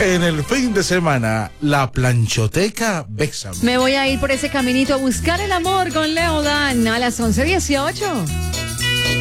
En el fin de semana, la planchoteca Bésame. Me voy a ir por ese caminito a buscar el amor con Leo Dan a las 11:18.